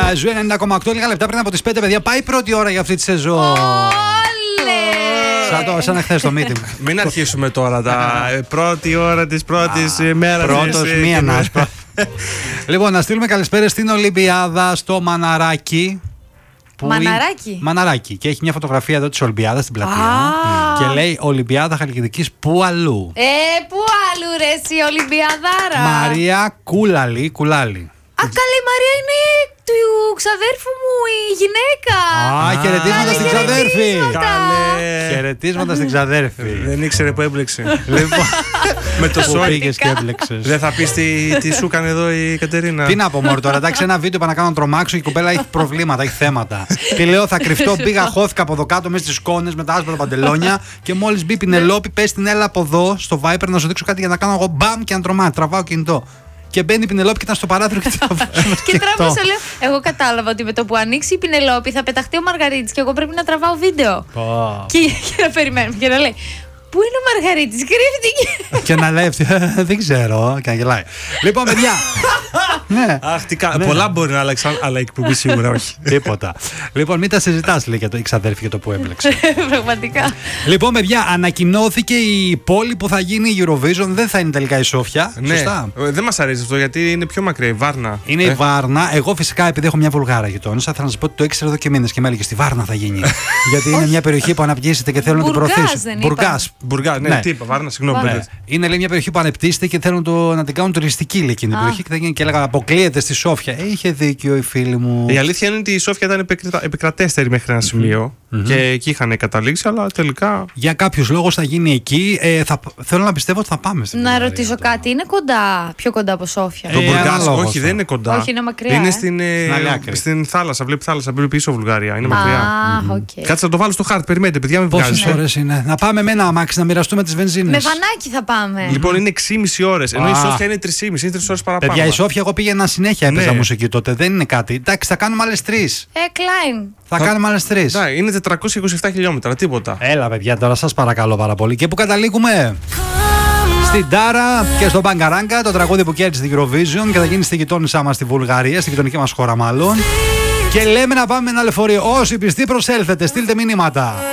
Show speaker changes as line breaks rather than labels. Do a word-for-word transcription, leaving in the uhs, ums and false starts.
Ζου ενενήντα κόμμα οκτώ, λίγα λεπτά πριν από τις πέντε, παιδιά. Πάει η πρώτη ώρα για αυτή τη σεζόν. Σαν, το, σαν εχθές το meeting.
Μην αρχίσουμε τώρα τα πρώτη ώρα της πρώτης μέρας.
Πρώτος μήνας. Λοιπόν, να στείλουμε καλησπέρα στην Ολυμπιάδα στο Μαναράκι.
Μαναράκι.
Η... Μαναράκι. Και έχει μια φωτογραφία εδώ της Ολυμπιάδας στην πλατεία.
Ah.
Και λέει Ολυμπιάδα Χαλκιδικής πού αλλού.
Ε, πού αλλού ρε εσύ Ολυμπιαδάρα.
Μαρία Κούλαλη. Κουλάλη.
Α, καλή, η Μαρία είναι του ξαδέρφου μου η γυναίκα.
Α, χαιρετίσματα στην ξαδέρφη.
Καλέ.
Χαιρετίσματα στην ξαδέρφη.
Δεν ήξερε που έμπλεξε.
Λοιπόν,
με το σοκ.
πήγες και έμπλεξες.
Δεν θα πεις τι, τι σου έκανε εδώ η Κατερίνα.
Τι να πω μόνο τώρα, εντάξει, ένα βίντεο που να κάνω τρομάξω και η κοπέλα έχει προβλήματα, έχει θέματα. Τι λέω, θα κρυφτώ, πήγα, χώθηκα από εδώ κάτω μέσα στις σκόνες με τα άσπρα παντελόνια και μόλις μπει η Πινελόπη, πες την έλα από εδώ στο Viper να σου δείξω κάτι για να κάνω εγώ μπαμ και να τρομάει. Τραβάω κινητό. Και μπαίνει η Πινελόπη και ήταν στο παράθυρο και τραβούσε.
Και τράβησα, λέω. Εγώ κατάλαβα ότι με το που ανοίξει η Πινελόπη θα πεταχτεί ο Μαργαρίτης και εγώ πρέπει να τραβάω βίντεο.
Oh.
Και, και να περιμένουμε και να λέει. Πού είναι ο Μαργαρίτης, κρύφτηκε.
Και να λέει, δεν ξέρω, και να γελάει. Λοιπόν, παιδιά. Ναι.
Αχ, τι κα... ναι. Πολλά μπορεί να αλλάξουν, αλλά η εκπομπή σίγουρα όχι.
Τίποτα. Λοιπόν, μην τα συζητάς, λέει, για το ξαδέρφη και το που έμπλεξε.
Πραγματικά.
Λοιπόν, παιδιά, ανακοινώθηκε η πόλη που θα γίνει η Eurovision. Δεν θα είναι τελικά η Σόφια.
Ναι.
Σωστά.
Δεν μας αρέσει αυτό γιατί είναι πιο μακριά. Η Βάρνα.
Είναι ε. η Βάρνα. Εγώ φυσικά, επειδή έχω μια Βουλγάρα γειτόνισσα, θα να σα πω ότι το ήξερα εδώ και μήνες και με έλεγε στη Βάρνα θα γίνει. Γιατί είναι μια περιοχή που αναπτύσσεται και θέλουν να την προωθήσουν.
Μπουργκάς. Μπουργκάς, ναι, τι είπα, Βάρνα, συγγνώμη.
Ναι. Είναι λέει, μια περιοχή που ανεπτύσσεται και θέλουν το, να την κάνουν τουριστική λέει, εκείνη την περιοχή. Και, θα γίνει, και έλεγα αποκλείεται στη Σόφια. Ε, είχε δίκιο η φίλη μου.
Η αλήθεια είναι ότι η Σόφια ήταν επικρατέστερη μέχρι ένα σημείο mm-hmm. και εκεί είχαν καταλήξει, αλλά τελικά.
Για κάποιους λόγους θα γίνει εκεί. Ε, θα, θέλω να πιστεύω ότι θα πάμε στην
Να ρωτήσω τώρα. Κάτι, είναι κοντά, πιο κοντά από Σόφια.
Ε, το Μπουργκάς,
ε,
όχι, δεν είναι κοντά.
Όχι, είναι μακριά.
Είναι
ε.
στην, ε, στην θάλασσα, βλέπει θάλασσα, βλέπει πίσω Βουλγαρία. Είναι μακριά.
Ah, okay.
Κάτσε να το βάλω στο χάρτη, περιμένετε, παιδιά, μην βγάζει.
Πόσες ώρες είναι. Να πάμε με ένα αμάξι να μοιραστούμε τις βενζίνες.
Με βανάκι θα πάμε.
Λοιπόν, είναι έξι και μισή ώρες. Ενώ η Σόφια είναι τρεις και μισή, είναι τρεις ώρες παραπάνω.
Παιδιά, η Σόφια, εγώ πήγαινα συνέχεια, έπαιζα
ναι.
μουσική τότε. Δεν είναι κάτι. Εντάξει, θα κάνουμε άλλες τρεις.
Ε, Κλάιν.
Θα, θα κάνουμε άλλες τρεις.
Ναι, είναι τετρακόσια είκοσι επτά χιλιόμετρα, τίποτα.
Έλα, παιδιά, τώρα σας παρακαλώ πάρα πολύ. Και που καταλήγουμε. Στην Τάρα και στο Μπαγκαράγκα, το τραγούδι που κέρδισε την Eurovision και θα γίνει στη γειτόνισά μας στη Βουλγαρία, στη γειτονική μας χώρα μάλλον. Και λέμε να πάμε με ένα λεωφορείο. Όσοι πιστοί προσέλθετε, στείλτε μηνύματα.